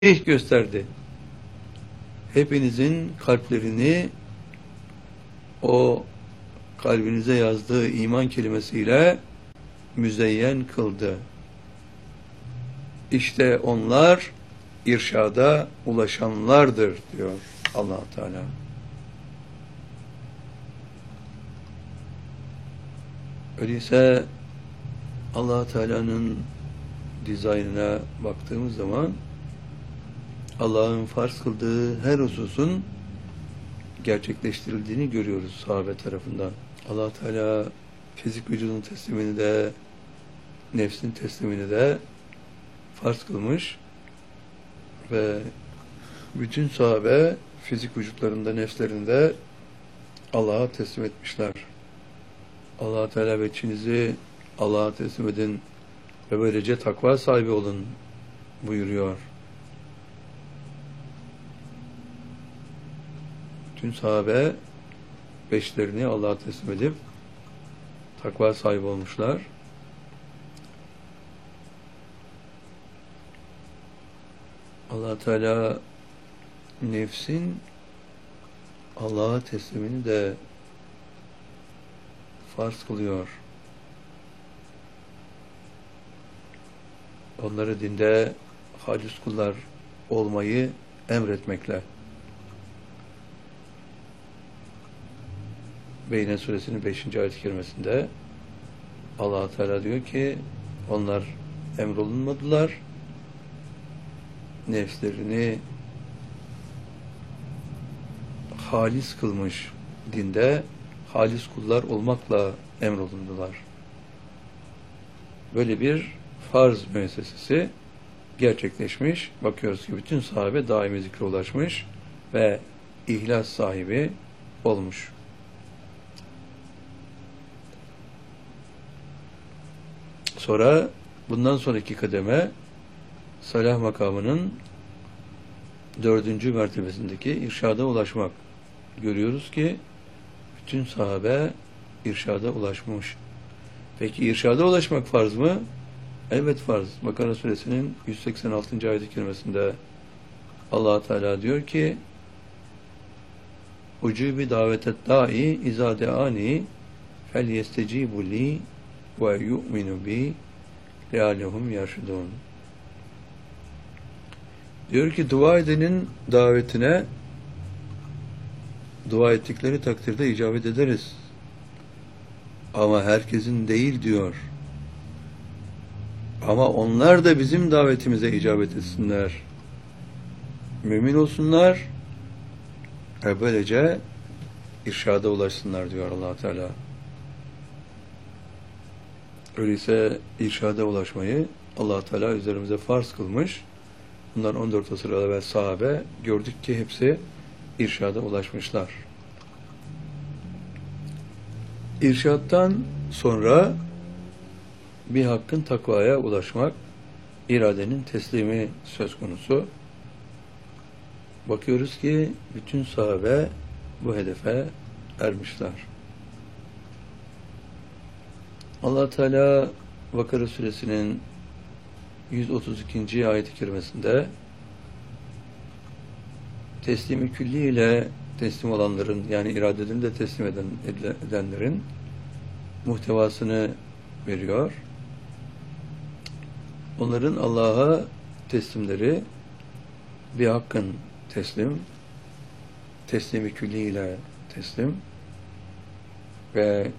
gösterdi. Hepinizin kalplerini o kalbinize yazdığı iman kelimesiyle müzeyyen kıldı. İşte onlar irşada ulaşanlardır diyor Allah Teala. Öyleyse Allah Teala'nın dizaynına baktığımız zaman Allah'ın farz kıldığı her hususun gerçekleştirildiğini görüyoruz sahabe tarafından. Allah Teala fizik vücudun teslimini de nefsin teslimini de farz kılmış ve bütün sahabe fizik vücutlarında, nefslerinde Allah'a teslim etmişler. Allah Teala ve içinizi Allah'a teslim edin ve böylece takva sahibi olun buyuruyor. Bütün sahabe beşlerini Allah'a teslim edip takva sahibi olmuşlar. Allah Teala nefsin Allah'a teslimini de farz kılıyor. Onları dinde halis kullar olmayı emretmekle. Beyne suresinin 5. ayet-i kerimesinde Allah Teala diyor ki onlar emrolunmadılar, nefslerini halis kılmış, dinde halis kullar olmakla emrolundular. Böyle bir farz müessesesi gerçekleşmiş. Bakıyoruz ki bütün sahabe daimi zikre ulaşmış ve ihlas sahibi olmuş. Sonra bundan sonraki kademe salah makamının 4. mertebesindeki irşada ulaşmak. Görüyoruz ki bütün sahabe irşada ulaşmış. Peki irşada ulaşmak farz mı? Evet farz. Bakara suresinin 186. ayet-i kerimesinde Allah Teala diyor ki ucubi davetet da'i izâ de'ani fel yestecibu li ve yu'minu bi lealehum yarşudun. Diyor ki dua edenin davetine dua ettikleri takdirde icabet ederiz. Ama herkesin değil diyor. Ama onlar da bizim davetimize icabet etsinler. Mümin olsunlar ve böylece irşada ulaşsınlar diyor Allah Teala. Öyleyse irşada ulaşmayı Allah Teala üzerimize farz kılmış. Bunlar 14 asır evvel sahabe, gördük ki hepsi irşada ulaşmışlar. İrşattan sonra bir hakkın takvaya ulaşmak, iradenin teslimi söz konusu. Bakıyoruz ki bütün sahabe bu hedefe ermişler. Allah Teala Bakara suresinin 132. ayet-i kerimesinde teslimi külli ile teslim olanların, yani iradelerini de teslim edenlerin muhtevasını veriyor. Onların Allah'a teslimleri bir hakkın teslimi külli ile teslim ve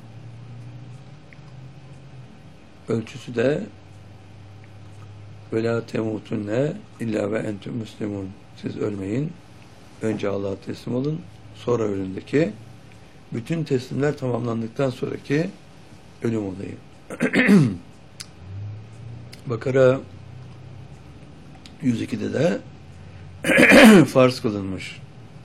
ölçüsü de وَلَا تَمُوتُنَّ اِلَّا وَاَنْتُمْ مُسْلِمُونَ. Siz ölmeyin, önce Allah'a teslim olun, sonra ölümdeki bütün teslimler tamamlandıktan sonraki ölüm olayı. Bakara 102'de de farz kılınmış.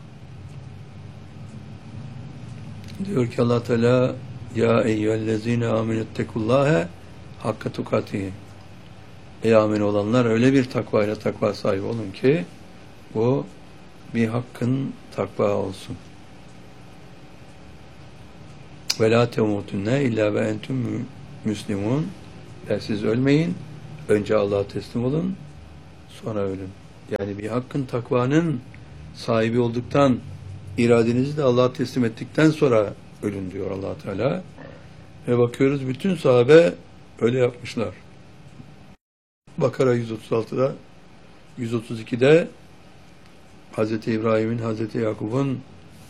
Diyor ki Allah Teala ya eyyühellezine amenüttekullâhe hakka tukatihi. Ey amin olanlar öyle bir takvayla takva sahibi olun ki bu bir hakkın takva olsun. Ve la temutunne illa ve entüm müslimun. Siz ölmeyin, önce Allah'a teslim olun, sonra ölün. Yani bir hakkın takvanın sahibi olduktan, iradenizi de Allah'a teslim ettikten sonra ölün diyor Allah Teala. Ve bakıyoruz bütün sahabe öyle yapmışlar. Bakara 136'da, 132'de Hz. İbrahim'in, Hz. Yakup'un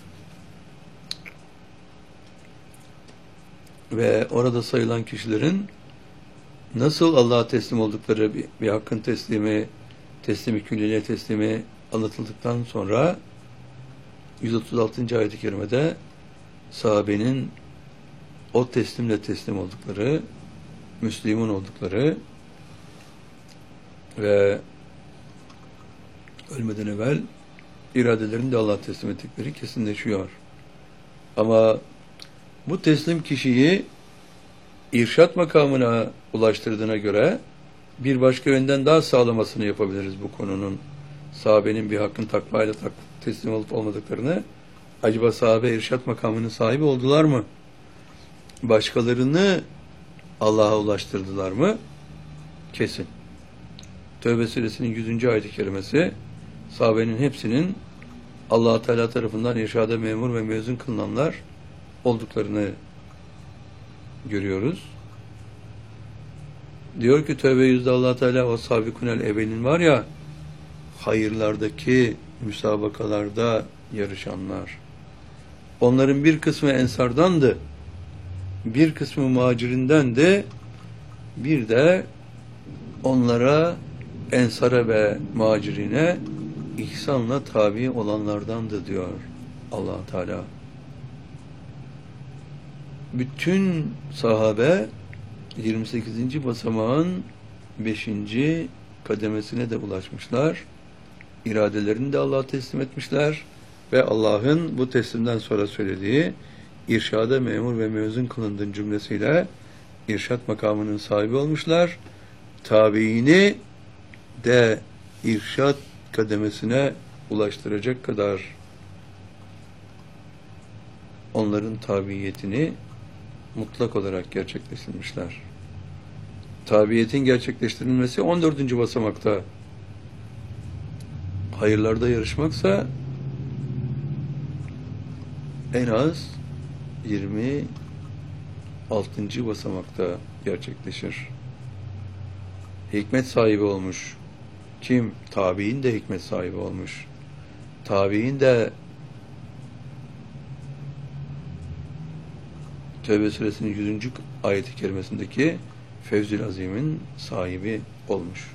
ve orada sayılan kişilerin nasıl Allah'a teslim oldukları, bir hakkın teslimi külliye teslimi anlatıldıktan sonra 136. ayet-i kerimede sahabenin o teslimle teslim oldukları, Müslüman oldukları ve ölmeden evvel iradelerini de Allah'a teslim ettikleri kesinleşiyor. Ama bu teslim kişiyi irşat makamına ulaştırdığına göre bir başka yönden daha sağlamasını yapabiliriz bu konunun. Sahabenin bir hakkın takvayla teslim olup olmadıklarını, acaba sahabe irşat makamının sahibi oldular mı? Başkalarını Allah'a ulaştırdılar mı? Kesin. Tevbe suresinin 100. ayet-i kerimesi sahabenin hepsinin Allah Teala tarafından irşada memur ve mezun kılınanlar olduklarını görüyoruz. Diyor ki Tevbe 100'de Allah Teala o sabikunel evvelin var ya, hayırlardaki müsabakalarda yarışanlar. Onların bir kısmı ensardandı, bir kısmı muhacirindendi, bir de onlara, ensara ve muhacirine ihsanla tabi olanlardandı diyor Allah Teala. Bütün sahabe 28. basamağın 5. kademesine de ulaşmışlar. İradelerini de Allah'a teslim etmişler ve Allah'ın bu teslimden sonra söylediği irşada memur ve mezun kılındığın cümlesiyle irşat makamının sahibi olmuşlar. Tabiini de irşat kademesine ulaştıracak kadar onların tabiyetini mutlak olarak gerçekleştirmişler. Tabiyetin gerçekleştirilmesi 14. basamakta. Hayırlarda yarışmaksa en az 26. basamakta gerçekleşir. Hikmet sahibi olmuş. Kim? Tabiin de hikmet sahibi olmuş. Tabiin de Tevbe suresinin 100. ayet-i kerimesindeki Fevzül Azim'in sahibi olmuş.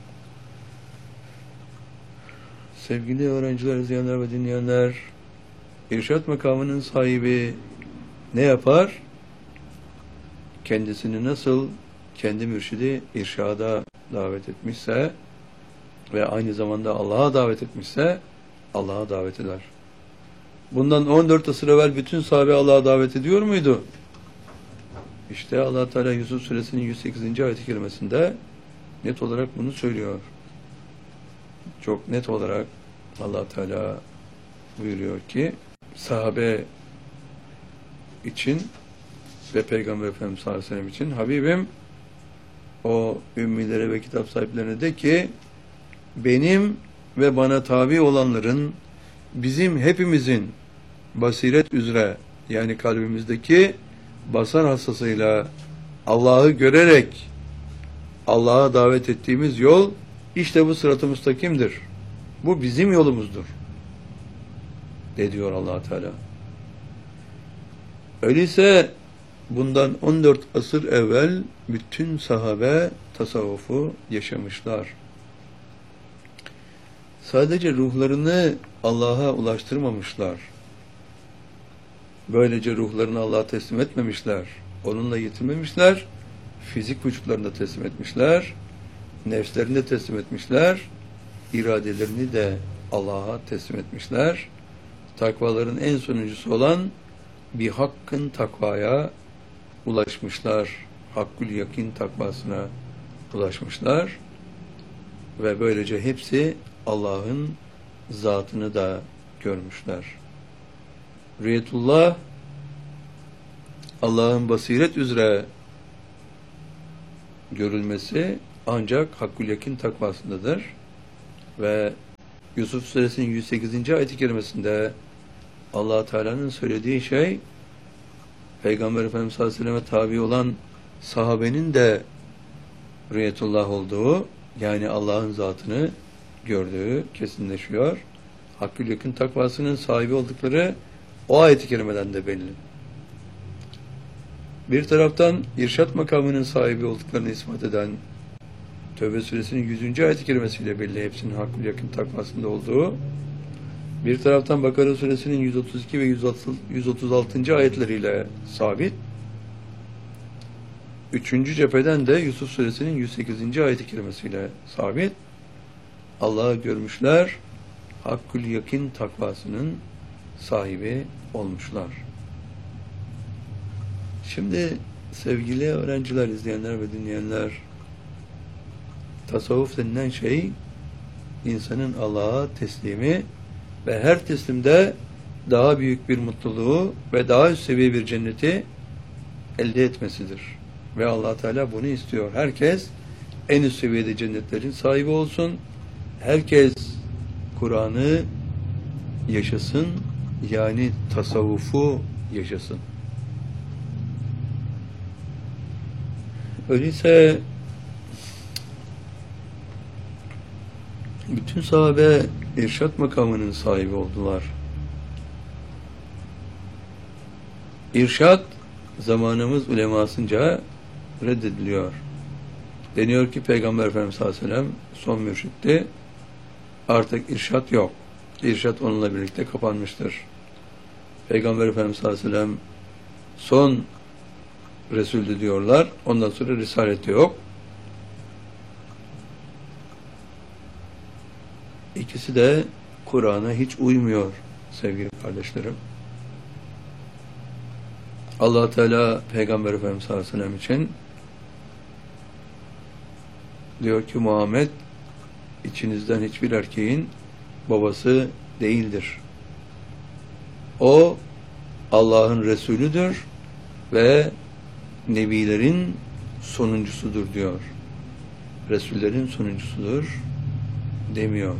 Sevgili öğrenciler, izleyenler ve dinleyenler, irşat makamının sahibi ne yapar? Kendisini nasıl kendi mürşidi irşada davet etmişse ve aynı zamanda Allah'a davet etmişse Allah'a davet eder. Bundan 14 asır evvel bütün sahabe Allah'a davet ediyor muydu? İşte Allah Teala Yusuf suresinin 108. ayet-i kerimesinde net olarak bunu söylüyor. Çok net olarak Allah Teala buyuruyor ki sahabe için ve Peygamber Efendimiz sallallahu aleyhi ve sellem için Habibim o ümmilere ve kitap sahiplerine de ki benim ve bana tabi olanların bizim hepimizin basiret üzere yani kalbimizdeki basar hassasıyla Allah'ı görerek Allah'a davet ettiğimiz yol işte bu sırat-ı müstakimdir. Bu bizim yolumuzdur. De diyor Allah Teala. Öyleyse bundan 14 asır evvel bütün sahabe tasavvufu yaşamışlar. Sadece ruhlarını Allah'a ulaştırmamışlar. Böylece ruhlarını Allah'a teslim etmemişler. Onunla yetinmemişler. Fizik vücutlarını da teslim etmişler. Nefslerini de teslim etmişler. İradelerini de Allah'a teslim etmişler. Takvaların en sonuncusu olan bir hakkın takvaya ulaşmışlar. Hakkül yakin takvasına ulaşmışlar. Ve böylece hepsi Allah'ın zatını da görmüşler. Rüyetullah Allah'ın basiret üzere görülmesi ancak hakkül yakin takvasındadır. Ve Yusuf Suresinin 108. ayet-i kerimesinde Allah Teala'nın söylediği şey, Peygamber Efendimiz sallallahu aleyhi ve sellem'e tabi olan sahabenin de rüyetullah olduğu, yani Allah'ın zatını gördüğü kesinleşiyor. Hakkül yakın takvasının sahibi oldukları o ayet-i kerimeden de belli. Bir taraftan irşat makamının sahibi olduklarını ispat eden Tevbe suresinin 100. ayet-i kerimesiyle belli hepsinin hakkül yakın takvasında olduğu. Bir taraftan Bakara suresinin 132 ve 136. ayetleriyle sabit. Üçüncü cepheden de Yusuf suresinin 108. ayet-i kerimesiyle sabit. Allah'ı görmüşler, hakkül yakin takvasının sahibi olmuşlar. Şimdi sevgili öğrenciler, izleyenler ve dinleyenler, tasavvuf denilen şey insanın Allah'a teslimi ve her teslimde daha büyük bir mutluluğu ve daha üst seviye bir cenneti elde etmesidir. Ve Allah Teala bunu istiyor. Herkes en üst seviyede cennetlerin sahibi olsun. Herkes Kur'an'ı yaşasın, yani tasavvufu yaşasın. Öyleyse bütün sahabe irşat makamının sahibi oldular. İrşat zamanımız ulemasınca reddediliyor. Deniyor ki Peygamber Efendimiz sallallahu aleyhi ve sellem son mürşitti. Artık irşat yok. İrşat onunla birlikte kapanmıştır. Peygamber Efendimiz sallallahu aleyhi ve sellem son Resul'dü diyorlar. Ondan sonra Risaleti yok. İkisi de Kur'an'a hiç uymuyor sevgili kardeşlerim. Allah Teala Peygamber Efendimiz sallallahu aleyhi ve sellem için diyor ki Muhammed içinizden hiçbir erkeğin babası değildir. O Allah'ın Resulüdür ve Nebilerin sonuncusudur diyor. Resullerin sonuncusudur demiyor.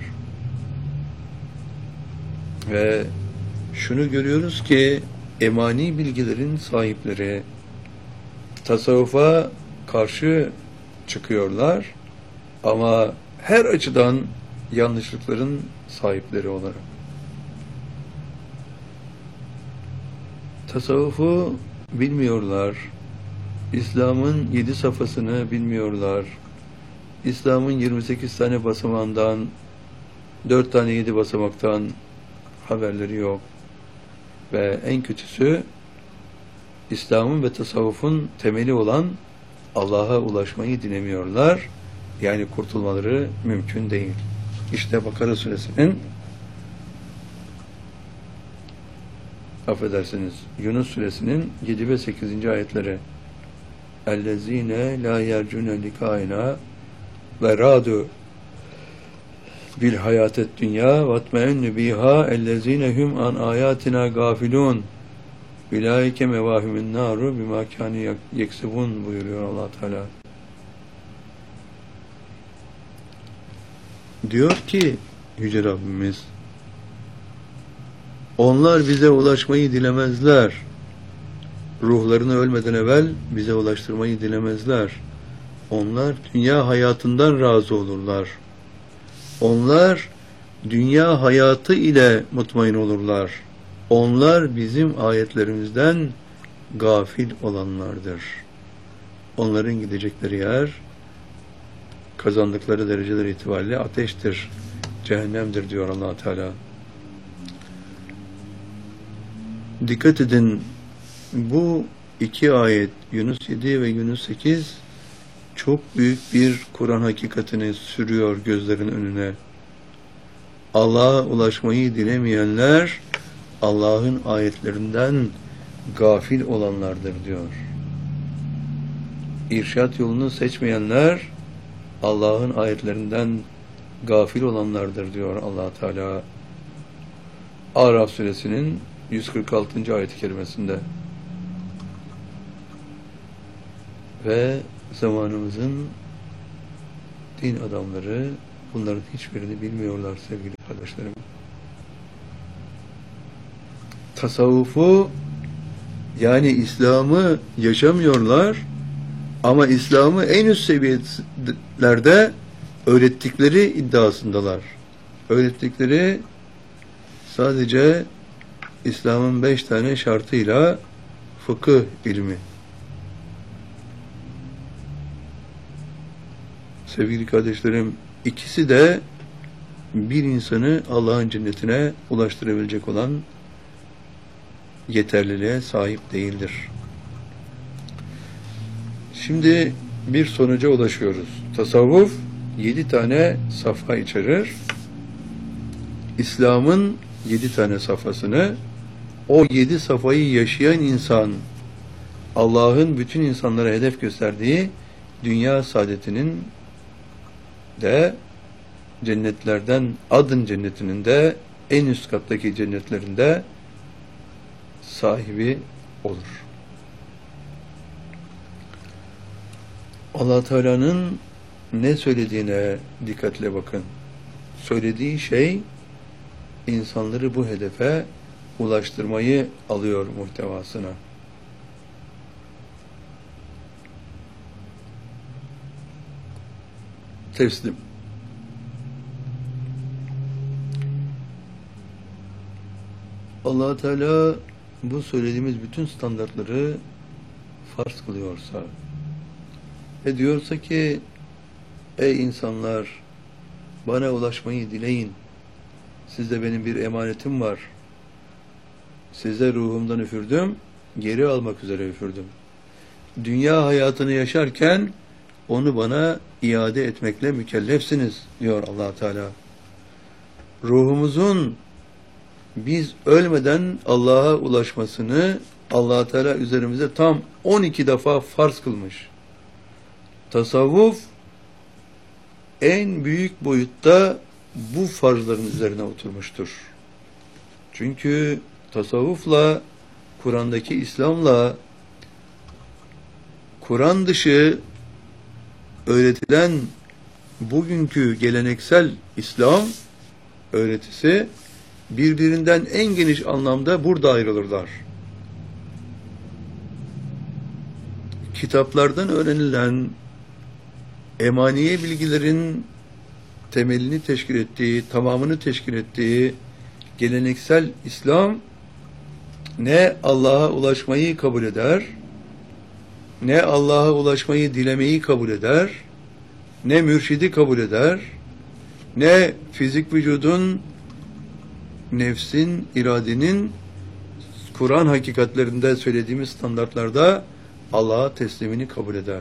Ve şunu görüyoruz ki emani bilgilerin sahipleri tasavvufa karşı çıkıyorlar ama her açıdan yanlışlıkların sahipleri olarak. Tasavvufu bilmiyorlar. İslam'ın 7 safhasını bilmiyorlar. İslam'ın 28 tane basamağından 4 tane 7 basamaktan haberleri yok. Ve en kötüsü İslam'ın ve tasavvufun temeli olan Allah'a ulaşmayı dinlemiyorlar. Yani kurtulmaları mümkün değil. İşte Bakara suresinin Yunus suresinin 7 ve 8. ayetleri اَلَّذ۪ينَ لَا يَرْجُونَ لِقَائِنَا وَرَادُوا بِالْحَيَاةِ الدُّنْيَا وَاتْمَئَنُّ بِهَا اَلَّذ۪ينَ هُمْ عَنْ آيَاتِنَا غَافِلُونَ اُولَٰئِكَ مَوَاهِمُ النَّارُ بِمَا كَانُوا يَكْسِبُونَ buyuruyor Allah Teala. Diyor ki Yüce Rabbimiz, onlar bize ulaşmayı dilemezler. Ruhlarını ölmeden evvel bize ulaştırmayı dilemezler. Onlar dünya hayatından razı olurlar. Onlar dünya hayatı ile mutmain olurlar. Onlar bizim ayetlerimizden gafil olanlardır. Onların gidecekleri yer, kazandıkları dereceler itibariyle ateştir, cehennemdir diyor Allah Teala. Dikkat edin, bu iki ayet, Yunus 7 ve Yunus 8, çok büyük bir Kur'an hakikatini sürüyor gözlerin önüne. Allah'a ulaşmayı dilemeyenler, Allah'ın ayetlerinden gafil olanlardır diyor. İrşat yolunu seçmeyenler, Allah'ın ayetlerinden gafil olanlardır diyor Allah Teala. Araf suresinin 146. ayet-i kerimesinde. Ve zamanımızın din adamları, bunların hiçbirini bilmiyorlar sevgili kardeşlerim. Tasavvufu, yani İslam'ı yaşamıyorlar ama İslam'ı en üst seviyelerde öğrettikleri iddiasındalar. Öğrettikleri sadece İslam'ın 5 tane şartıyla fıkıh ilmi. Sevgili kardeşlerim, ikisi de bir insanı Allah'ın cennetine ulaştırabilecek olan yeterliliğe sahip değildir. Şimdi bir sonuca ulaşıyoruz. Tasavvuf 7 tane safha içerir. İslam'ın 7 tane safhasını, o 7 safhayı yaşayan insan, Allah'ın bütün insanlara hedef gösterdiği dünya saadetinin de, cennetlerden, adın cennetinin de en üst kattaki cennetlerinde sahibi olur. Allah Teala'nın ne söylediğine dikkatle bakın. Söylediği şey insanları bu hedefe ulaştırmayı alıyor muhtevasına. Teslim. Allah Teala bu söylediğimiz bütün standartları farz kılıyorsa ve diyorsa ki ey insanlar, bana ulaşmayı dileyin. Sizde benim bir emanetim var. Size ruhumdan üfürdüm, geri almak üzere üfürdüm. Dünya hayatını yaşarken onu bana iade etmekle mükellefsiniz diyor Allah Teala. Ruhumuzun biz ölmeden Allah'a ulaşmasını Allah Teala üzerimize tam 12 defa farz kılmış. Tasavvuf en büyük boyutta bu farzların üzerine oturmuştur. Çünkü tasavvufla, Kur'an'daki İslam'la, Kur'an dışı öğretilen bugünkü geleneksel İslam öğretisi birbirinden en geniş anlamda burada ayrılırlar. Kitaplardan öğrenilen emaniye bilgilerin temelini teşkil ettiği, tamamını teşkil ettiği geleneksel İslam ne Allah'a ulaşmayı kabul eder, ne Allah'a ulaşmayı dilemeyi kabul eder, ne mürşidi kabul eder, ne fizik vücudun, nefsin, iradenin Kur'an hakikatlerinde söylediğimiz standartlarda Allah'a teslimini kabul eder.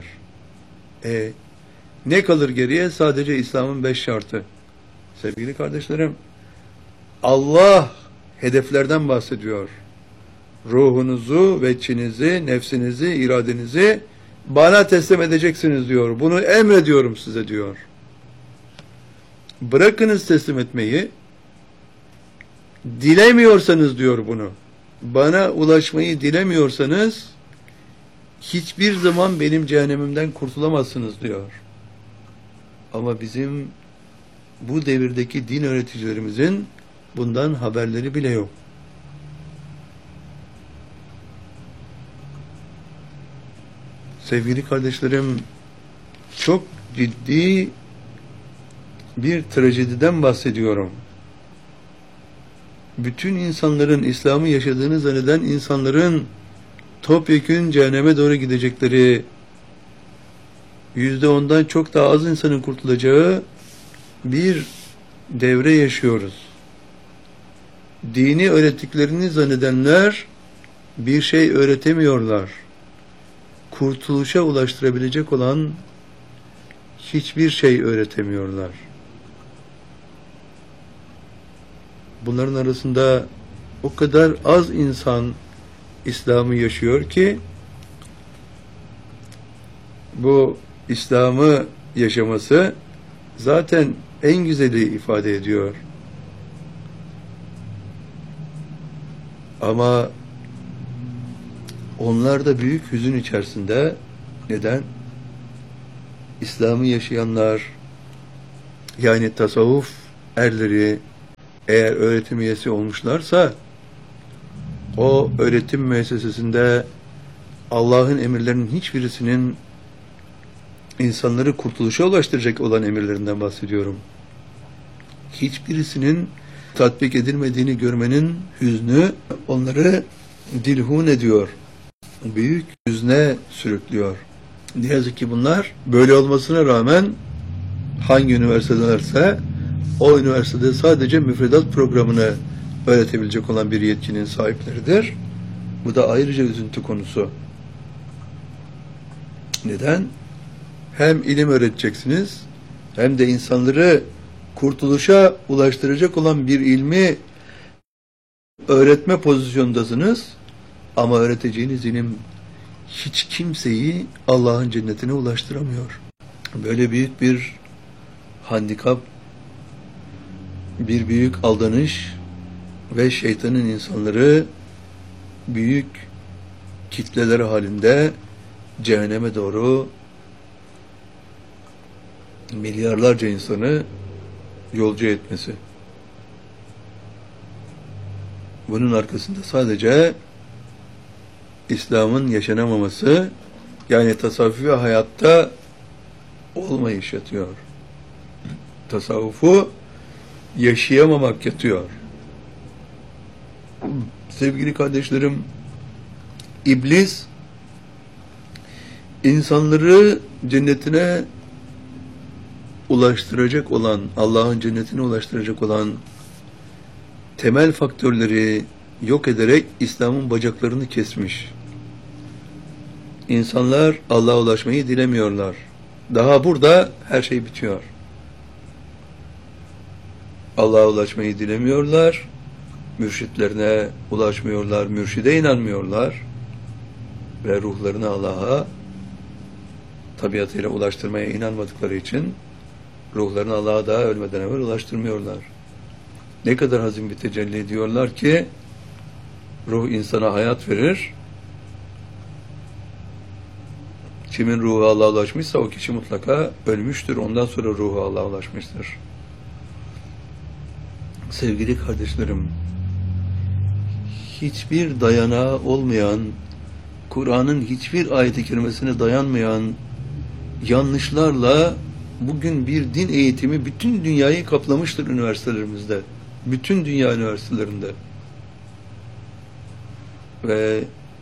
Ne kalır geriye? Sadece İslam'ın 5 şartı. Sevgili kardeşlerim, Allah hedeflerden bahsediyor. Ruhunuzu, veçinizi, nefsinizi, iradenizi bana teslim edeceksiniz diyor. Bunu emrediyorum size diyor. Bırakınız teslim etmeyi. Dilemiyorsanız diyor bunu. Bana ulaşmayı dilemiyorsanız hiçbir zaman benim cehennemimden kurtulamazsınız diyor. Ama bizim bu devirdeki din öğreticilerimizin bundan haberleri bile yok. Sevgili kardeşlerim, çok ciddi bir trajediden bahsediyorum. Bütün insanların İslam'ı yaşadığını zanneden insanların topyekün cehenneme doğru gidecekleri, %10'dan çok daha az insanın kurtulacağı bir devre yaşıyoruz. Dini öğrettiklerini zannedenler bir şey öğretemiyorlar. Kurtuluşa ulaştırabilecek olan hiçbir şey öğretemiyorlar. Bunların arasında o kadar az insan İslam'ı yaşıyor ki bu İslam'ı yaşaması zaten en güzeli ifade ediyor. Ama onlar da büyük hüzün içerisinde. Neden? İslam'ı yaşayanlar, Yani tasavvuf erleri eğer öğretim üyesi olmuşlarsa o öğretim müessesesinde Allah'ın emirlerinin hiçbirisinin insanları kurtuluşa ulaştıracak olan emirlerinden bahsediyorum. Hiçbirisinin tatbik edilmediğini görmenin hüznü onları dilhun ediyor. Büyük hüzne sürüklüyor. Ne yazık ki bunlar böyle olmasına rağmen hangi üniversitelerse o üniversitede sadece müfredat programını öğretebilecek olan bir yetkinin sahipleridir. Bu da ayrıca üzüntü konusu. Neden? Hem ilim öğreteceksiniz hem de insanları kurtuluşa ulaştıracak olan bir ilmi öğretme pozisyondasınız ama öğreteceğiniz ilim hiç kimseyi Allah'ın cennetine ulaştıramıyor. Böyle büyük bir handikap, bir büyük aldanış ve şeytanın insanları büyük kitleler halinde cehenneme doğru milyarlarca insanı yolcu etmesi. Bunun arkasında sadece İslam'ın yaşanamaması, yani tasavvufi hayatta olmayış yatıyor. Tasavvufu yaşayamamak yatıyor. Sevgili kardeşlerim, İblis insanları cennetine ulaştıracak olan, Allah'ın cennetine ulaştıracak olan temel faktörleri yok ederek İslam'ın bacaklarını kesmiş. İnsanlar Allah'a ulaşmayı dilemiyorlar. Daha burada her şey bitiyor. Allah'a ulaşmayı dilemiyorlar, mürşitlerine ulaşmıyorlar, mürşide inanmıyorlar ve ruhlarını Allah'a tabiatıyla ulaştırmaya inanmadıkları için ruhlarını Allah'a daha ölmeden evvel ulaştırmıyorlar. Ne kadar hazin bir tecelli ediyorlar ki ruh insana hayat verir. Kimin ruhu Allah'a ulaşmışsa o kişi mutlaka ölmüştür. Ondan sonra ruhu Allah'a ulaşmıştır. Sevgili kardeşlerim, hiçbir dayanağı olmayan, Kur'an'ın hiçbir ayet-i kerimesine dayanmayan yanlışlarla bugün bir din eğitimi bütün dünyayı kaplamıştır üniversitelerimizde. Bütün dünya üniversitelerinde. Ve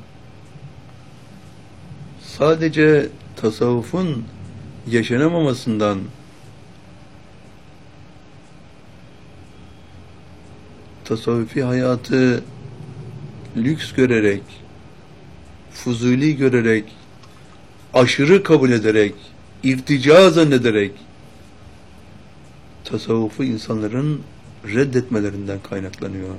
sadece tasavvufun yaşanamamasından, tasavvufi hayatı lüks görerek, fuzuli görerek, aşırı kabul ederek, irtica zannederek tasavvufu insanların reddetmelerinden kaynaklanıyor.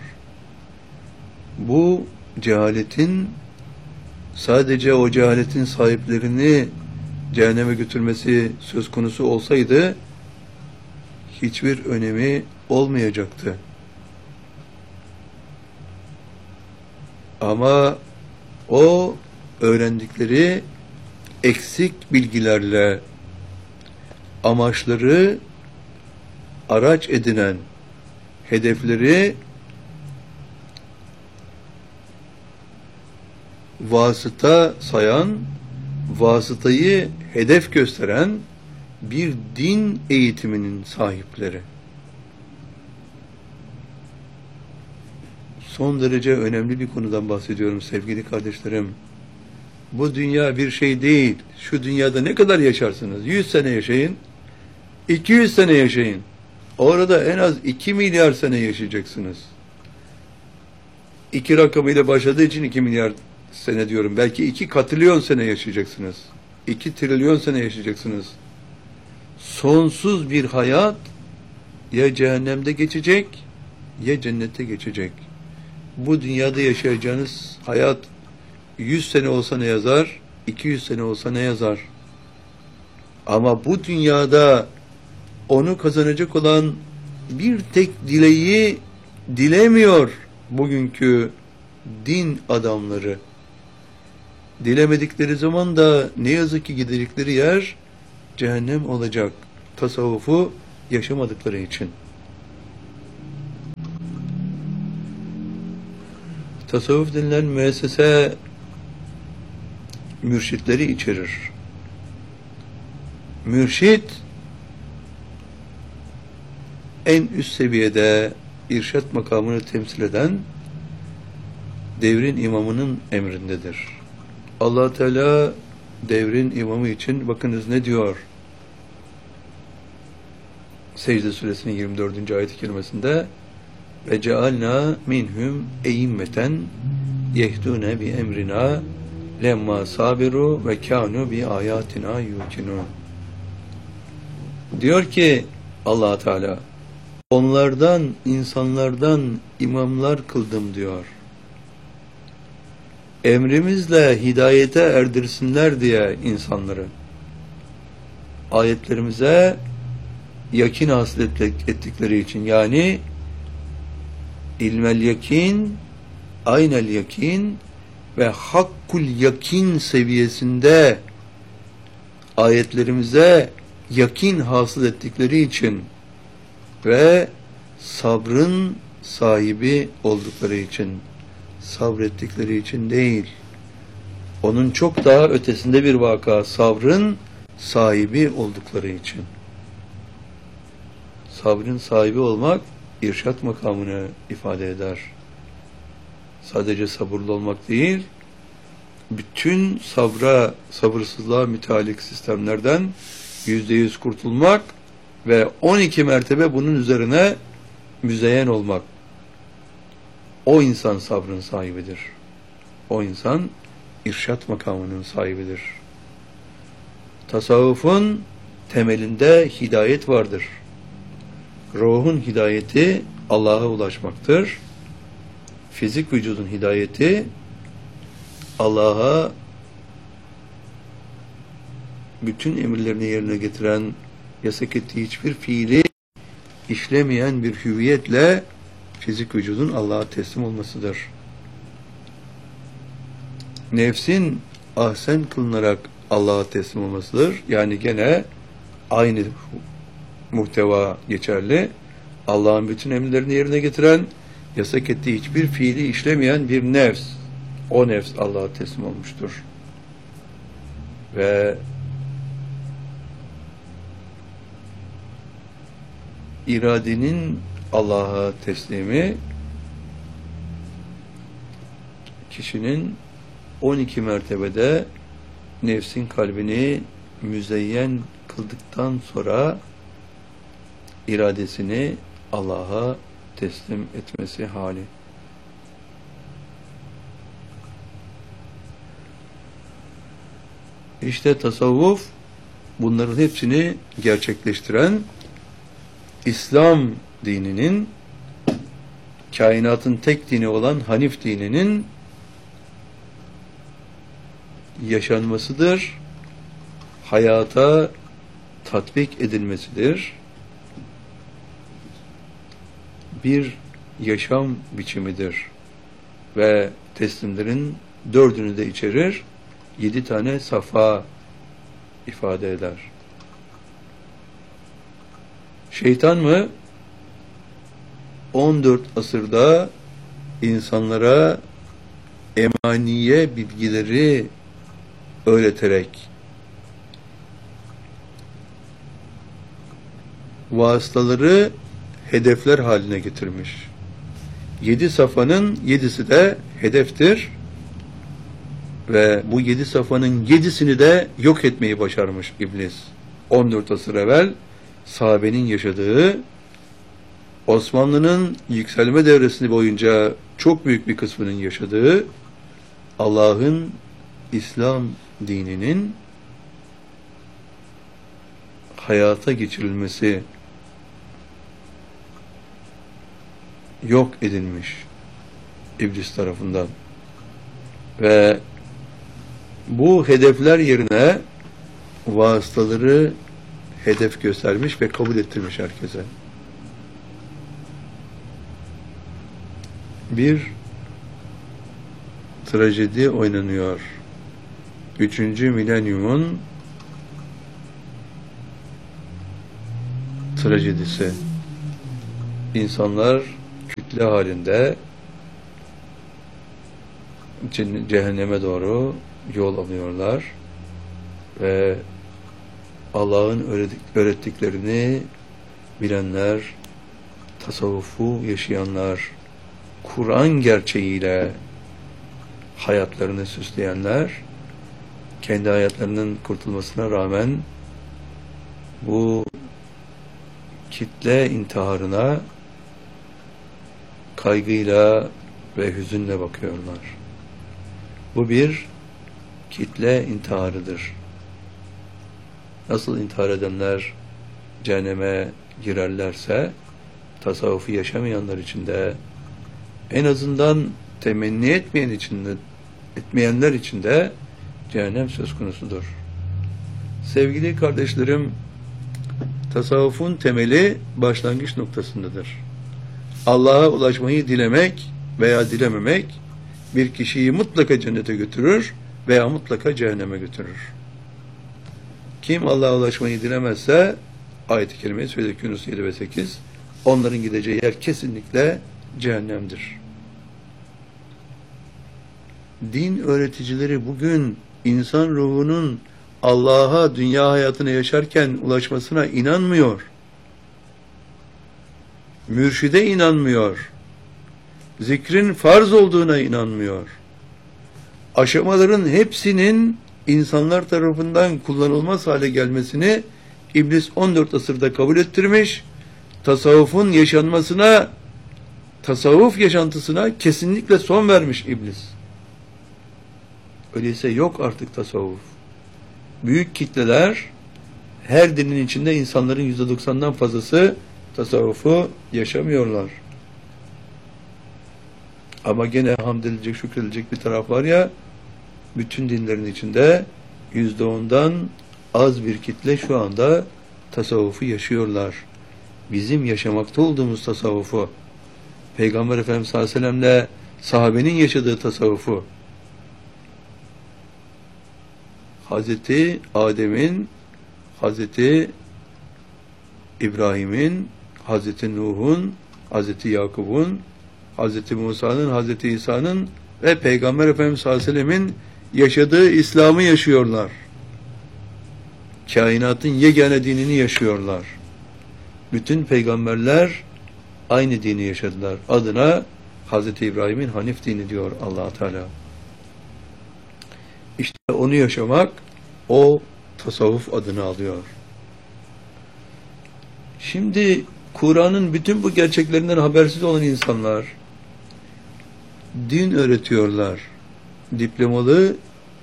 Bu cehaletin sadece o cehaletin sahiplerini cehenneme götürmesi söz konusu olsaydı hiçbir önemi olmayacaktı. Ama o öğrendikleri eksik bilgilerle amaçları araç edinen, hedefleri vasıta sayan, vasıtayı hedef gösteren bir din eğitiminin sahipleri. Son derece önemli bir konudan bahsediyorum sevgili kardeşlerim. Bu dünya bir şey değil. Şu dünyada ne kadar yaşarsınız? 100 sene yaşayın, 200 sene yaşayın. Orada en az 2 milyar sene yaşayacaksınız. 2 rakamıyla başladığı için 2 milyar sene diyorum. Belki 2 katrilyon sene yaşayacaksınız. 2 trilyon sene yaşayacaksınız. Sonsuz bir hayat ya cehennemde geçecek ya cennette geçecek. Bu dünyada yaşayacağınız hayat 100 sene olsa ne yazar, 200 sene olsa ne yazar? Ama bu dünyada onu kazanacak olan bir tek dileği dilemiyor bugünkü din adamları. Dilemedikleri zaman da ne yazık ki gidecekleri yer cehennem olacak. Tasavvufu yaşamadıkları için. Tasavvuf denilen müessese mürşitleri içerir. Mürşit en üst seviyede irşat makamını temsil eden devrin imamının emrindedir. Allah Teala devrin imamı için bakınız ne diyor? Secde suresinin 24. ayet-i kerimesinde ve cealna minhum e'immeten yehdune bi emrina lemma sabiru ve kanu bi ayatina yuqinun. Diyor ki Allah Teala onlardan, insanlardan imamlar kıldım diyor. Emrimizle hidayete erdirsinler diye insanları. Ayetlerimize yakin hasıl ettikleri için, yani ilmel yakin, aynel yakin ve hakkul yakin seviyesinde ayetlerimize yakin hasıl ettikleri için ve sabrın sahibi oldukları için, sabrettikleri için değil, onun çok daha ötesinde bir vaka, sabrın sahibi oldukları için. Sabrın sahibi olmak irşat makamını ifade eder. Sadece sabırlı olmak değil, bütün sabırsızlığa müteallik sistemlerden %100 kurtulmak ve 12 mertebe bunun üzerine müzeyyen olmak. O insan sabrın sahibidir. O insan irşat makamının sahibidir. Tasavvufun temelinde hidayet vardır. Ruhun hidayeti Allah'a ulaşmaktır. Fizik vücudun hidayeti Allah'a bütün emirlerini yerine getiren, yasak ettiği hiçbir fiili işlemeyen bir hüviyetle fizik vücudun Allah'a teslim olmasıdır. Nefsin ahsen kılınarak Allah'a teslim olmasıdır. Yani gene aynı muhteva geçerli. Allah'ın bütün emirlerini yerine getiren, yasak ettiği hiçbir fiili işlemeyen bir nefs. O nefs Allah'a teslim olmuştur. Ve iradenin Allah'a teslimi kişinin 12 mertebede nefsin kalbini müzeyyen kıldıktan sonra iradesini Allah'a teslim etmesi hali. İşte tasavvuf bunların hepsini gerçekleştiren İslam dininin, kainatın tek dini olan Hanif dininin yaşanmasıdır, hayata tatbik edilmesidir. Bir yaşam biçimidir ve teslimlerin 4'ünü de içerir, 7 tane safa ifade eder. Şeytan mı? 14 asırda insanlara emaniye bilgileri öğreterek vasıtaları hedefler haline getirmiş. 7 safanın 7'si de hedeftir ve bu 7 safanın 7'sini de yok etmeyi başarmış iblis. 14 asır evvel sahabenin yaşadığı, Osmanlı'nın yükselme devresini boyunca çok büyük bir kısmının yaşadığı Allah'ın İslam dininin hayata geçirilmesi yok edilmiş iblis tarafından ve bu hedefler yerine vasıtaları hedef göstermiş ve kabul ettirmiş herkese. Bir trajedi oynanıyor. 3. milenyumun trajedisi. İnsanlar kütle halinde cehenneme doğru yol alıyorlar ve Allah'ın öğrettiklerini bilenler, tasavvufu yaşayanlar, Kur'an gerçeğiyle hayatlarını süsleyenler, kendi hayatlarının kurtulmasına rağmen bu kitle intiharına kaygıyla ve hüzünle bakıyorlar. Bu bir kitle intiharıdır. Nasıl intihar edenler cehenneme girerlerse, tasavvufu yaşamayanlar için de, en azından temenni etmeyenler için de cehennem söz konusudur. Sevgili kardeşlerim, tasavvufun temeli başlangıç noktasındadır. Allah'a ulaşmayı dilemek veya dilememek bir kişiyi mutlaka cennete götürür veya mutlaka cehenneme götürür. Kim Allah'a ulaşmayı dilemezse, ayet-i kerimeyi söyledik Yunus 7 ve 8, onların gideceği yer kesinlikle cehennemdir. Din öğreticileri bugün insan ruhunun Allah'a, dünya hayatını yaşarken ulaşmasına inanmıyor. Mürşide inanmıyor. Zikrin farz olduğuna inanmıyor. Aşamaların hepsinin insanlar tarafından kullanılmaz hale gelmesini İblis 14 asırda kabul ettirmiş, tasavvufun yaşanmasına, tasavvuf yaşantısına kesinlikle son vermiş İblis. Öyleyse yok artık tasavvuf. Büyük kitleler, her dinin içinde insanların %90'dan fazlası tasavvufu yaşamıyorlar. Ama gene hamd edilecek, şükredilecek bir taraf var ya, bütün dinlerin içinde %10'dan az bir kitle şu anda tasavvufu yaşıyorlar. Bizim yaşamakta olduğumuz tasavvufu, Peygamber Efendimiz sallallahu aleyhi ve sellem'le sahabenin yaşadığı tasavvufu, Hazreti Adem'in, Hazreti İbrahim'in, Hazreti Nuh'un, Hazreti Yakub'un, Hazreti Musa'nın, Hazreti İsa'nın ve Peygamber Efendimiz sallallahu aleyhi ve sellemin yaşadığı İslam'ı yaşıyorlar. Kainatın yegane dinini yaşıyorlar. Bütün peygamberler aynı dini yaşadılar. Adına Hazreti İbrahim'in Hanif dini diyor Allah Teala. İşte onu yaşamak, o tasavvuf adını alıyor. Şimdi Kur'an'ın bütün bu gerçeklerinden habersiz olan insanlar din öğretiyorlar. Diplomalı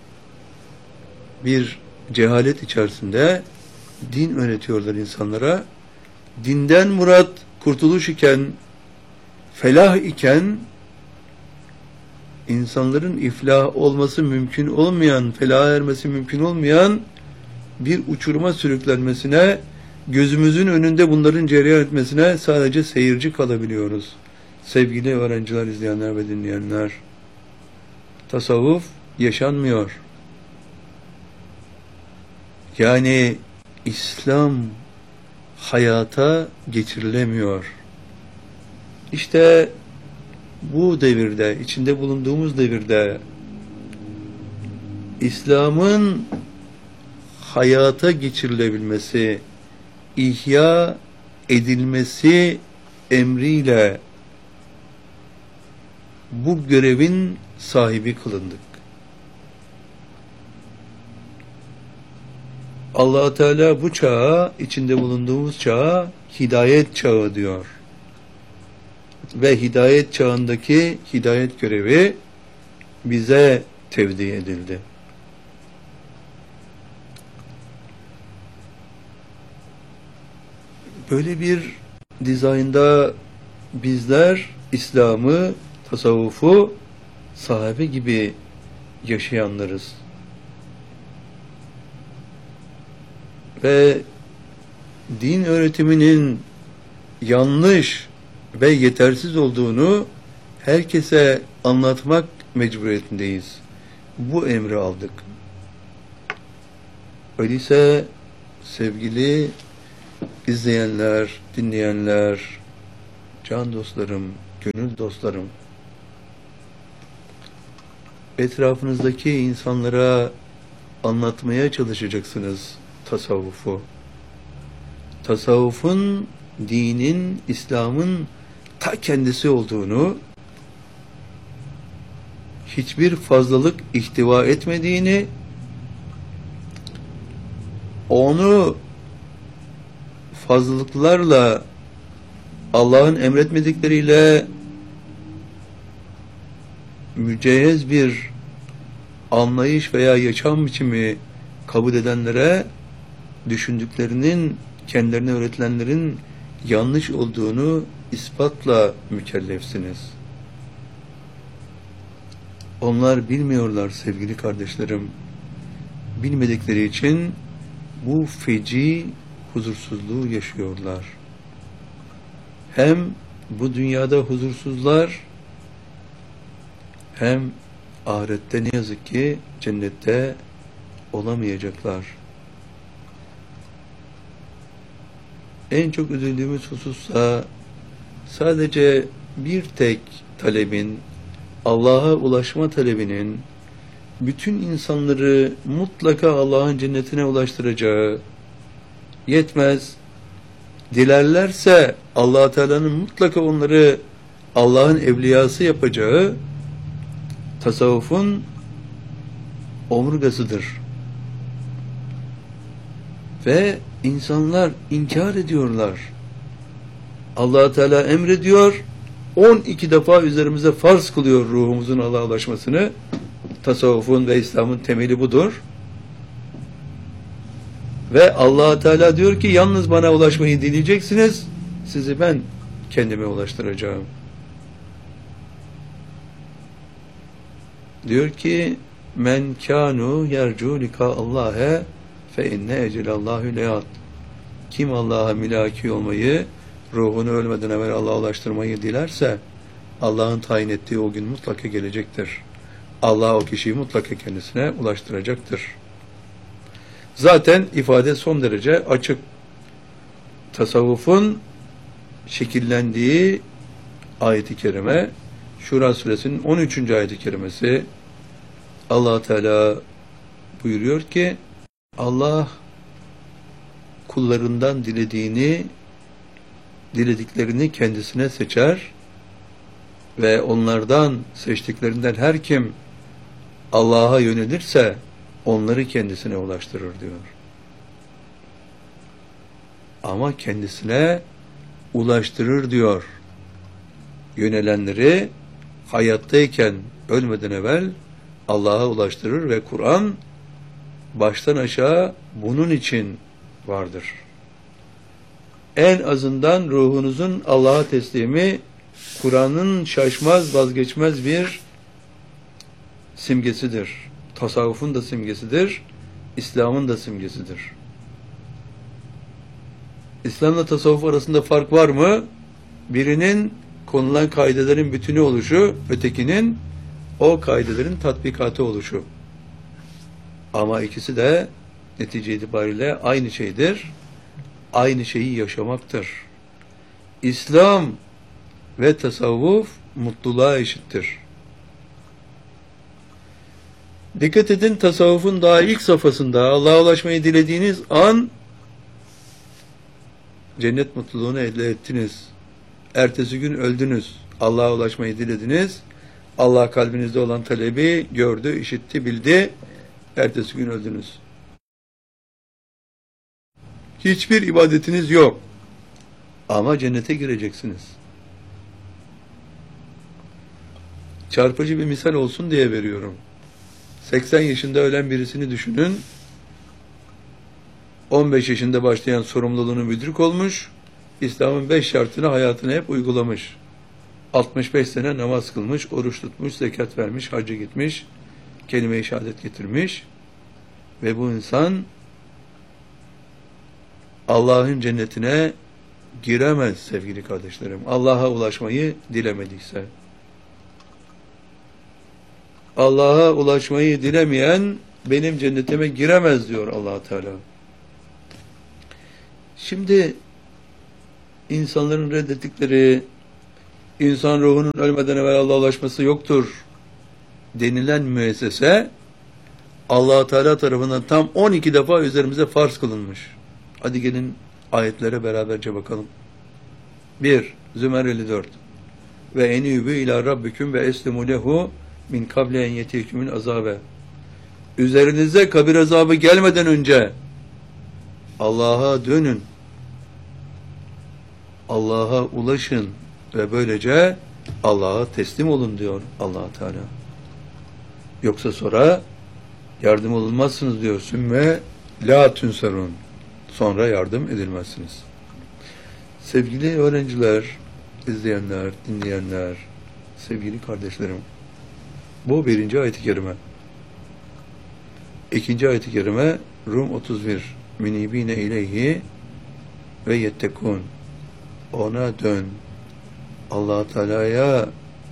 bir cehalet içerisinde din öğretiyorlar insanlara. Dinden murat kurtuluş iken, felah iken, insanların iflah olması mümkün olmayan, felaha ermesi mümkün olmayan bir uçuruma sürüklenmesine, gözümüzün önünde bunların cereyan etmesine sadece seyirci kalabiliyoruz. Sevgili öğrenciler, izleyenler ve dinleyenler, tasavvuf yaşanmıyor. Yani İslam hayata geçirilemiyor. İşte bu devirde, içinde bulunduğumuz devirde İslam'ın hayata geçirilebilmesi, ihya edilmesi emriyle bu görevin sahibi kılındık. Allah Teala bu çağa, içinde bulunduğumuz çağa hidayet çağı diyor. Ve hidayet çağındaki hidayet görevi bize tevdi edildi. Böyle bir dizaynda bizler İslam'ı, tasavvufu sahabe gibi yaşayanlarız. Ve din öğretiminin yanlış ve yetersiz olduğunu herkese anlatmak mecburiyetindeyiz. Bu emri aldık. Öyleyse sevgili izleyenler, dinleyenler, can dostlarım, gönül dostlarım, etrafınızdaki insanlara anlatmaya çalışacaksınız tasavvufu. Tasavvufun, dinin, İslam'ın ta kendisi olduğunu, hiçbir fazlalık ihtiva etmediğini, onu fazlalıklarla, Allah'ın emretmedikleriyle mücehhez bir anlayış veya yaşam biçimi kabul edenlere düşündüklerinin, kendilerine öğretilenlerin yanlış olduğunu ispatla mükellefsiniz. Onlar bilmiyorlar sevgili kardeşlerim. Bilmedikleri için bu feci huzursuzluğu yaşıyorlar. Hem bu dünyada huzursuzlar, hem ahirette ne yazık ki cennette olamayacaklar. En çok üzüldüğümüz husussa sadece bir tek talebin, Allah'a ulaşma talebinin bütün insanları mutlaka Allah'ın cennetine ulaştıracağı, yetmez, dilerlerse Allah Teala'nın mutlaka onları Allah'ın evliyası yapacağı tasavvufun omurgasıdır. Ve insanlar inkar ediyorlar. Allah Teala emrediyor, 12 defa üzerimize farz kılıyor ruhumuzun Allah'a ulaşmasını. Tasavvufun ve İslam'ın temeli budur. Ve Allah Teala diyor ki yalnız bana ulaşmayı dileyeceksiniz, sizi ben kendime ulaştıracağım. Diyor ki men kanu yercu lika Allah'e fe inne ecelallahu leyat. Kim Allah'a mülaki olmayı, ruhunu ölmeden evvel Allah'a ulaştırmayı dilerse Allah'ın tayin ettiği o gün mutlaka gelecektir. Allah o kişiyi mutlaka kendisine ulaştıracaktır. Zaten ifade son derece açık. Tasavvufun şekillendiği ayet-i kerime, Şura suresinin 13. ayet-i kerimesi, Allah Teala buyuruyor ki Allah kullarından dilediklerini kendisine seçer ve onlardan seçtiklerinden her kim Allah'a yönelirse onları kendisine ulaştırır diyor. Ama kendisine ulaştırır diyor. Yönelenleri hayattayken ölmeden evvel Allah'a ulaştırır ve Kur'an baştan aşağı bunun için vardır. En azından ruhunuzun Allah'a teslimi Kur'an'ın şaşmaz, vazgeçmez bir simgesidir. Tasavvufun da simgesidir, İslam'ın da simgesidir. İslam'la tasavvuf arasında fark var mı? Birinin konulan kaidelerin bütünü oluşu, ötekinin o kaidelerin tatbikatı oluşu. Ama ikisi de netice itibariyle aynı şeydir. Aynı şeyi yaşamaktır. İslam ve tasavvuf mutluluğa eşittir. Dikkat edin, tasavvufun daha ilk safhasında Allah'a ulaşmayı dilediğiniz an cennet mutluluğunu elde ettiniz. Ertesi gün öldünüz. Allah'a ulaşmayı dilediniz. Allah kalbinizde olan talebi gördü, işitti, bildi. Ertesi gün öldünüz. Hiçbir ibadetiniz yok. Ama cennete gireceksiniz. Çarpıcı bir misal olsun diye veriyorum. 80 yaşında ölen birisini düşünün. 15 yaşında başlayan sorumluluğunu müdrik olmuş. İslam'ın 5 şartını hayatına hep uygulamış. 65 sene namaz kılmış, oruç tutmuş, zekat vermiş, hacca gitmiş, kelime-i şehadet getirmiş. Ve bu insan Allah'ın cennetine giremez sevgili kardeşlerim. Allah'a ulaşmayı dilemediyse. Allah'a ulaşmayı dilemeyen benim cennetime giremez diyor Allah Teala. Şimdi insanların reddettikleri, insan ruhunun ölmeden evvel Allah'a ulaşması yoktur denilen müessese, Allah Teala tarafından tam 12 defa üzerimize farz kılınmış. Hadi gelin ayetlere beraberce bakalım. 1. Zümer 54. Ve enübü ila rabbiküm ve eslimu lehu min kable en yetihkümün azabe. Üzerinize kabir azabı gelmeden önce Allah'a dönün. Allah'a ulaşın ve böylece Allah'a teslim olun diyor Allah Teala. Yoksa sonra yardım olunmazsınız diyor. Sümme la tünsarun. Sonra yardım edilmezsiniz. Sevgili öğrenciler, izleyenler, dinleyenler, sevgili kardeşlerim, bu 1. ayet-i kerime. 2. ayet-i kerime Rum 31. Münibine ileyhi ve yettekun. Ona dön. Allah Teala'ya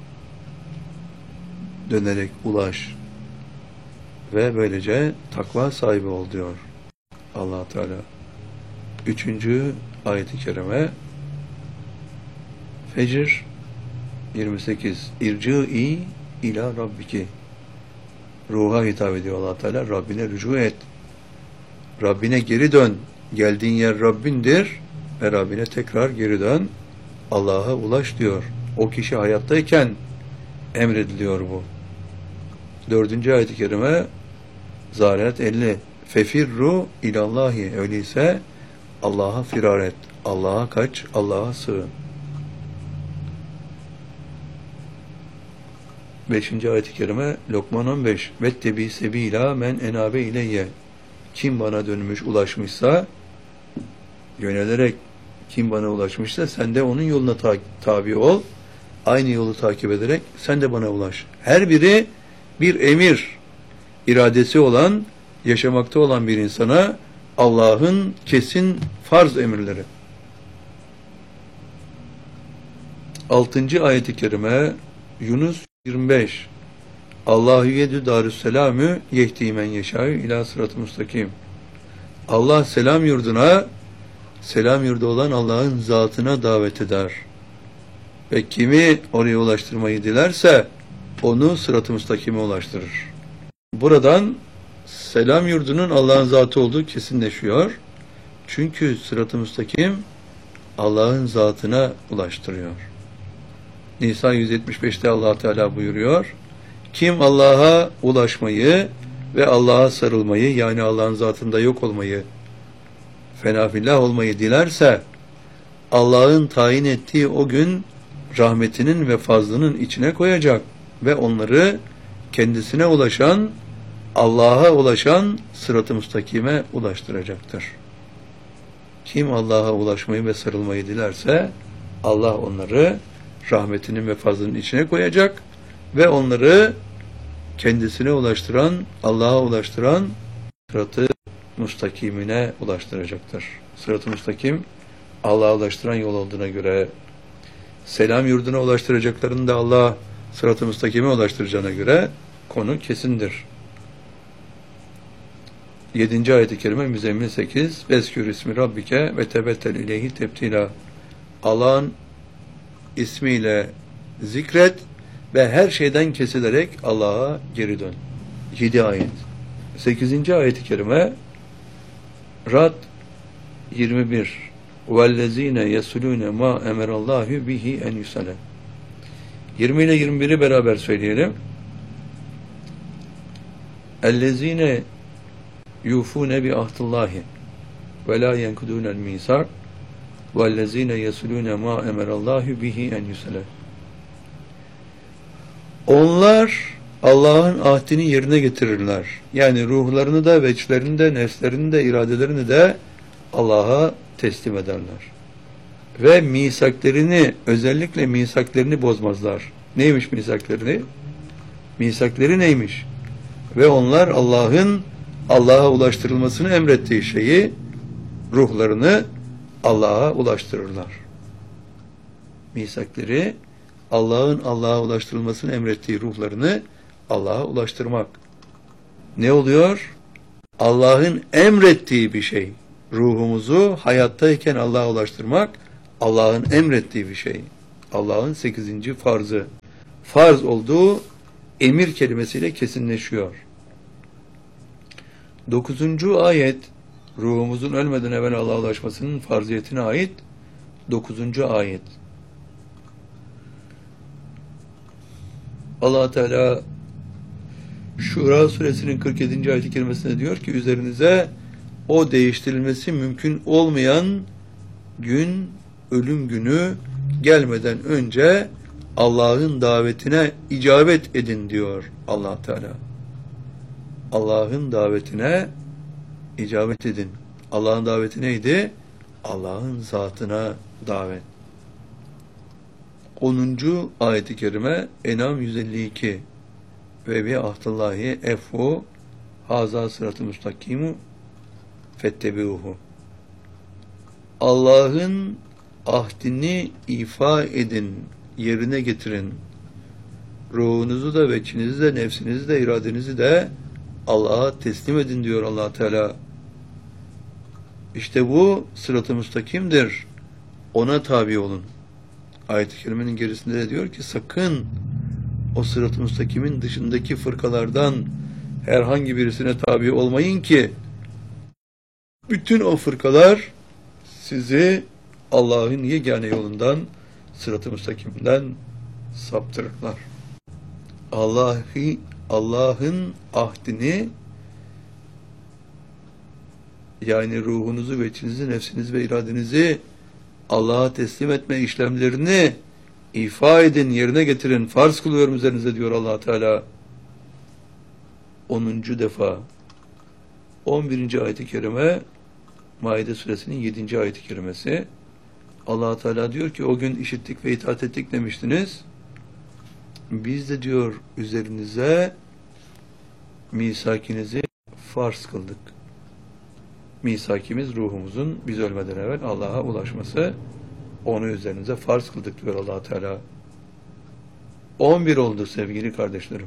dönerek ulaş ve böylece takva sahibi ol diyor Allah Teala. 3. ayet-i kerime Fecr 28. İrci'i ila rabbiki. Ruha hitap ediyor Allah Teala. Rabbine rücu et. Rabbine geri dön. Geldiğin yer Rabbindir ve Rabbine tekrar geri dön. Allah'a ulaş diyor. O kişi hayattayken emrediliyor bu. 4. ayet-i kerime Zariyat 50. Fefirru ilallahi. Öyleyse Allah'a firar et. Allah'a kaç. Allah'a sığın. 5. ayet-i kerime Lokman 15. Vettebi sebila men enabe ileyye. Kim bana dönmüş, ulaşmışsa, yönelerek kim bana ulaşmışsa sen de onun yoluna tabi ol. Aynı yolu takip ederek sen de bana ulaş. Her biri bir emir, iradesi olan, yaşamakta olan bir insana Allah'ın kesin farz emirleri. 6. ayet-i kerime Yunus 25. Allahu yedü darüsselamü yehdi men yeşâ'ü ilâ sırat-ı mustakim. Allah selam yurduna, selam yurdu olan Allah'ın zatına davet eder. Ve kimi oraya ulaştırmayı dilerse onu sırat-ı mustakime ulaştırır. Buradan selam yurdunun Allah'ın zatı olduğu kesinleşiyor. Çünkü sırat-ı mustakim Allah'ın zatına ulaştırıyor. Nisa 175'te Allah Teala buyuruyor. Kim Allah'a ulaşmayı ve Allah'a sarılmayı, yani Allah'ın zatında yok olmayı, fenafillah olmayı dilerse Allah'ın tayin ettiği o gün rahmetinin ve fazlının içine koyacak ve onları kendisine ulaşan, Allah'a ulaşan sırat-ı mustakime ulaştıracaktır. Kim Allah'a ulaşmayı ve sarılmayı dilerse Allah onları rahmetinin ve fazlının içine koyacak ve onları kendisine ulaştıran, Allah'a ulaştıran sırat-ı mustakimine ulaştıracaktır. Sırat-ı mustakim Allah'a ulaştıran yol olduğuna göre, selam yurduna ulaştıracaklarını da Allah sırat-ı mustakime ulaştıracağına göre konu kesindir. 7. ayet-i kerime Müzzemmil 8. Veskür ismi rabbike ve tebettel ileyhi tebtila. Allah'ın ismiyle zikret ve her şeyden kesilerek Allah'a geri dön. 7 ayet. 8. ayet-i kerime Rad 21. وَالَّذ۪ينَ يَسُلُونَ مَا اَمَرَ اللّٰهُ بِهِ اَنْ يُسَلَ. 20 ile 21'i beraber söyleyelim. اَلَّذ۪ينَ يُوفُونَ بِعَهْدِ اللّٰهِ وَلَا يَنْكُدُونَ الْمِيثَاقَ وَالَّذ۪ينَ يَسُلُونَ مَا اَمَرَ اللّٰهُ بِهِ اَنْ يُسَلَ. Onlar Allah'ın ahdini yerine getirirler. Yani ruhlarını da, veçlerini de, nefslerini de, iradelerini de Allah'a teslim ederler. Ve misaklerini, özellikle misaklerini bozmazlar. Neymiş misaklerini? Misakleri neymiş? Ve onlar Allah'ın Allah'a ulaştırılmasını emrettiği şeyi, ruhlarını Allah'a ulaştırırlar. Misakleri, Allah'ın Allah'a ulaştırılmasını emrettiği ruhlarını Allah'a ulaştırmak. Ne oluyor? Allah'ın emrettiği bir şey. Ruhumuzu hayattayken Allah'a ulaştırmak, Allah'ın emrettiği bir şey. Allah'ın 8. farzı. Farz olduğu emir kelimesiyle kesinleşiyor. 9. ayet ruhumuzun ölmeden evvel Allah'a ulaşmasının farziyetine ait 9. ayet. Allah Teala Şura suresinin 47. ayet-i kerimesinde diyor ki üzerinize o değiştirilmesi mümkün olmayan gün, ölüm günü gelmeden önce Allah'ın davetine icabet edin diyor Allah Teala. Allah'ın davetine icabet edin. Allah'ın daveti neydi? Allah'ın zatına davet. 10. ayet-i kerime En'am 152 ve bi ahdillahi efu haza sıratı müstakimu fettebiuhu. Allah'ın ahdini ifa edin, yerine getirin. Ruhunuzu da, veçinizi de, nefsinizi de, iradenizi de Allah'a teslim edin diyor Allah Teala. İşte bu sırat-ı müstakimdir. Ona tabi olun. Ayet-i kerimenin gerisinde de diyor ki sakın o sırat-ı müstakimin dışındaki fırkalardan herhangi birisine tabi olmayın ki bütün o fırkalar sizi Allah'ın yegane yolundan, sırat-ı müstakimden saptırırlar. Allah'ın ahdini, yani ruhunuzu, veçinizi, nefsinizi ve iradenizi Allah'a teslim etme işlemlerini ifa edin, yerine getirin. Farz kılıyorum üzerinize diyor Allah Teala. 10. defa. 11. ayet-i kerime Maide suresinin 7. ayet-i kerimesi. Allah Teala diyor ki o gün işittik ve itaat ettik demiştiniz. Biz de diyor üzerinize misakinizi farz kıldık. Misakimiz ruhumuzun biz ölmeden evvel Allah'a ulaşması, onu üzerinize farz kıldık diyor Allah Teala. 11 oldu sevgili kardeşlerim.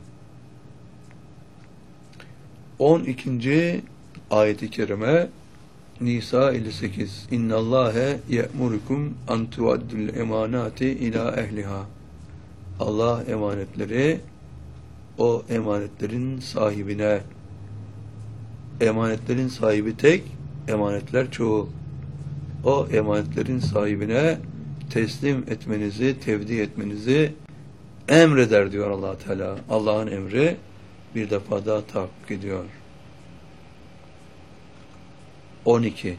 12. ayet-i kerime Nisa 58. İnnallâhe ye'murukum an tuaddul emanati ila ehliha. Allah emanetleri o emanetlerin sahibine, emanetlerin sahibi tek, emanetler çoğul. O emanetlerin sahibine teslim etmenizi, tevdi etmenizi emreder diyor Allah Teala. Allah'ın emri bir defa daha tahakkuk ediyor. 12.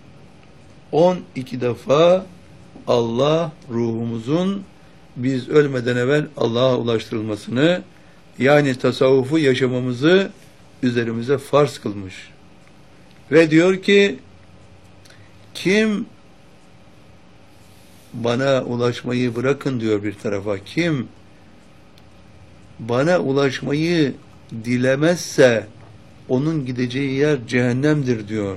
12 defa Allah ruhumuzun biz ölmeden evvel Allah'a ulaştırılmasını, yani tasavvufu yaşamamızı üzerimize farz kılmış. Ve diyor ki kim bana ulaşmayı bırakın diyor bir tarafa, kim bana ulaşmayı dilemezse onun gideceği yer cehennemdir diyor.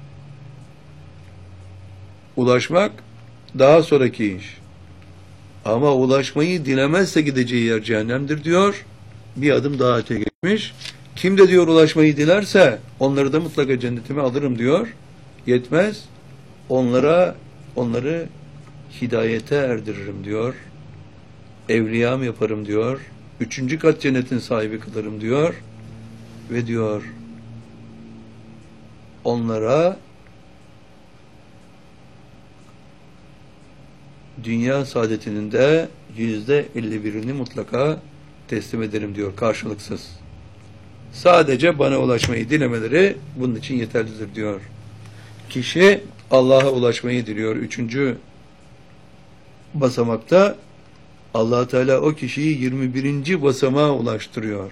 Ulaşmak daha sonraki iş. Ama ulaşmayı dilemezse gideceği yer cehennemdir diyor. Bir adım daha öte geçmiş. Kim de diyor ulaşmayı dilerse onları da mutlaka cennetime alırım diyor. Yetmez. Onları hidayete erdiririm diyor. Evliyam yaparım diyor. 3. kat cennetin sahibi kılarım diyor. Ve diyor onlara dünya saadetinin de %51'ini mutlaka teslim ederim diyor karşılıksız. Sadece bana ulaşmayı dilemeleri bunun için yeterlidir diyor. Kişi Allah'a ulaşmayı diliyor. 3. basamakta Allah Teala o kişiyi 21. basamağa ulaştırıyor.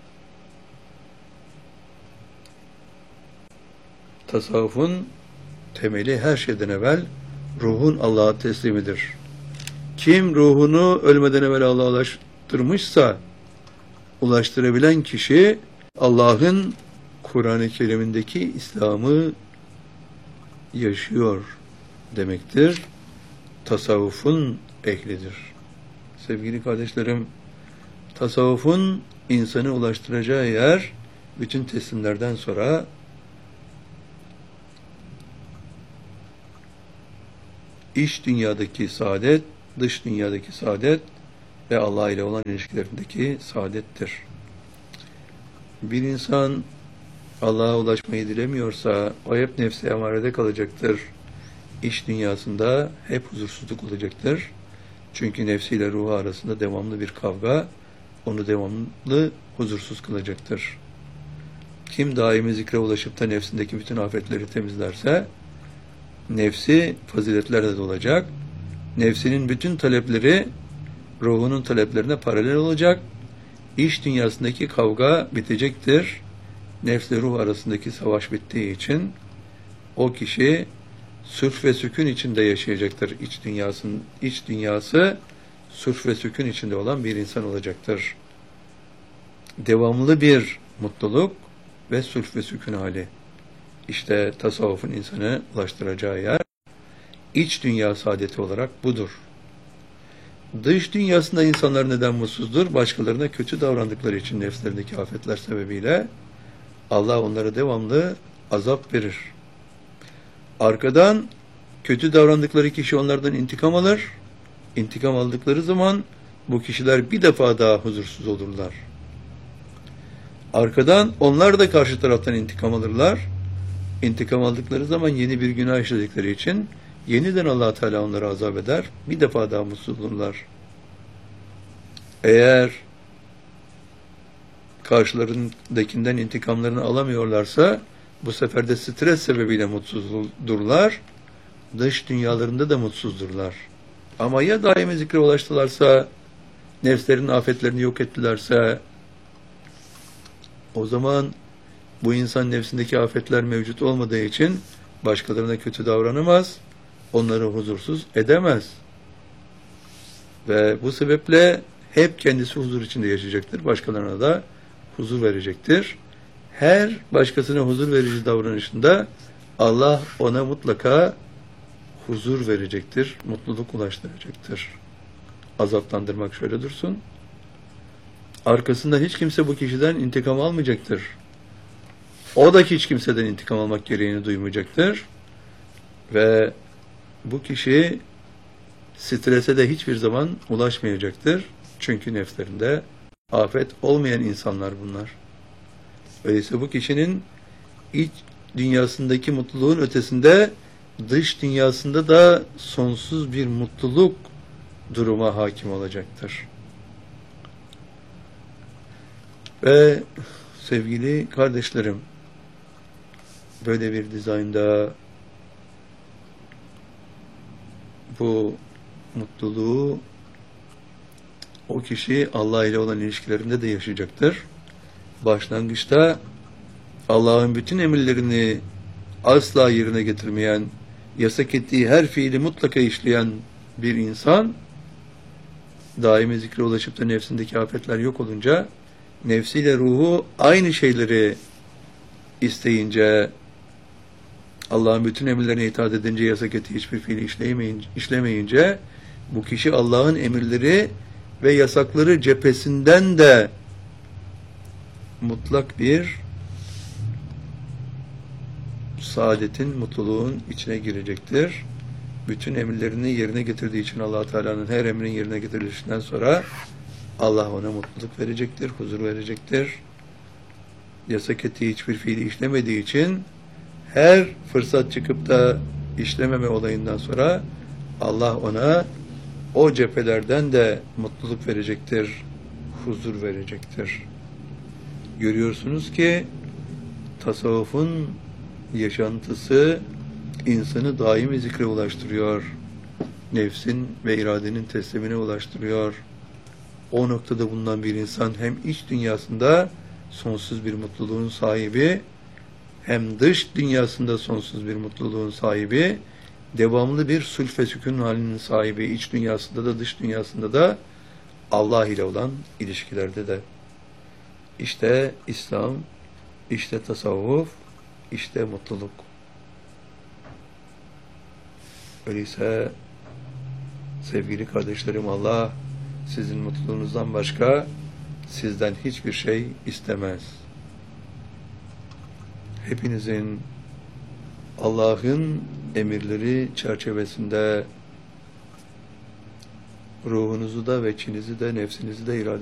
Tasavvufun temeli her şeyden evvel ruhun Allah'a teslimidir. Kim ruhunu ölmeden evvel Allah'a ulaştırmışsa, ulaştırabilen kişi Allah'ın Kur'an-ı Kerim'indeki İslam'ı yaşıyor demektir. Tasavvufun ehlidir. Sevgili kardeşlerim, tasavvufun insanı ulaştıracağı yer bütün teslimlerden sonra İç dünyadaki saadet, dış dünyadaki saadet ve Allah ile olan ilişkilerindeki saadettir. Bir insan Allah'a ulaşmayı dilemiyorsa o hep nefse emarede kalacaktır. İç dünyasında hep huzursuzluk olacaktır. Çünkü nefsiyle ruhu arasında devamlı bir kavga onu devamlı huzursuz kılacaktır. Kim daimi zikre ulaşıp da nefsindeki bütün afetleri temizlerse nefsi faziletlerle dolacak. Nefsinin bütün talepleri ruhunun taleplerine paralel olacak. İç dünyasındaki kavga bitecektir. Nefsle ruh arasındaki savaş bittiği için o kişi sürf ve sükun içinde yaşayacaktır. İç dünyası sürf ve sükun içinde olan bir insan olacaktır. Devamlı bir mutluluk ve sürf ve sükun hali. İşte tasavvufun insanı ulaştıracağı yer, iç dünya saadeti olarak budur. Dış dünyasında insanlar neden mutsuzdur? Başkalarına kötü davrandıkları için nefslerindeki afetler sebebiyle Allah onlara devamlı azap verir. Arkadan kötü davrandıkları kişi onlardan intikam alır. İntikam aldıkları zaman bu kişiler bir defa daha huzursuz olurlar. Arkadan onlar da karşı taraftan intikam alırlar. İntikam aldıkları zaman yeni bir günah işledikleri için yeniden Allah Teala onları azap eder. Bir defa daha mutsuz olurlar. Eğer karşılarındakinden intikamlarını alamıyorlarsa bu sefer de stres sebebiyle mutsuzdurlar. Dış dünyalarında da mutsuzdurlar. Ama ya daimi zikre ulaştılarsa, nefslerinin afetlerini yok ettilerse, o zaman bu insan nefsindeki afetler mevcut olmadığı için başkalarına kötü davranamaz, onları huzursuz edemez. Ve bu sebeple hep kendisi huzur içinde yaşayacaktır. Başkalarına da huzur verecektir. Her başkasına huzur verici davranışında Allah ona mutlaka huzur verecektir, mutluluk ulaştıracaktır. Azaplandırmak şöyle dursun. Arkasında hiç kimse bu kişiden intikam almayacaktır. O da hiç kimseden intikam almak gereğini duymayacaktır. Ve bu kişi strese de hiçbir zaman ulaşmayacaktır. Çünkü nefslerinde afet olmayan insanlar bunlar. Öyleyse bu kişinin iç dünyasındaki mutluluğun ötesinde dış dünyasında da sonsuz bir mutluluk duruma hakim olacaktır. Ve sevgili kardeşlerim, böyle bir dizaynda bu mutluluğu o kişi Allah ile olan ilişkilerinde de yaşayacaktır. Başlangıçta Allah'ın bütün emirlerini asla yerine getirmeyen, yasak ettiği her fiili mutlaka işleyen bir insan, daimi zikre ulaşıp da nefsindeki afetler yok olunca, nefsiyle ruhu aynı şeyleri isteyince, Allah'ın bütün emirlerine itaat edince, yasak ettiği hiçbir fiili işlemeyince, bu kişi Allah'ın emirleri ve yasakları cephesinden de mutlak bir saadetin, mutluluğun içine girecektir. Bütün emirlerini yerine getirdiği için Allah Teala'nın her emrin yerine getirilişinden sonra Allah ona mutluluk verecektir, huzur verecektir. Yasak ettiği hiçbir fiili işlemediği için her fırsat çıkıp da işlememe olayından sonra Allah ona o cephelerden de mutluluk verecektir, huzur verecektir. Görüyorsunuz ki tasavvufun yaşantısı insanı daimi zikre ulaştırıyor. Nefsin ve iradenin teslimine ulaştırıyor. O noktada bulunan bir insan hem iç dünyasında sonsuz bir mutluluğun sahibi, hem dış dünyasında sonsuz bir mutluluğun sahibi, devamlı bir sülf ve sükun halinin sahibi, iç dünyasında da dış dünyasında da Allah ile olan ilişkilerde de. İşte İslam, işte tasavvuf, işte mutluluk. Öyleyse sevgili kardeşlerim, Allah sizin mutluluğunuzdan başka sizden hiçbir şey istemez. Hepinizin Allah'ın emirleri çerçevesinde ruhunuzu da ve içinizi de nefsinizi de irade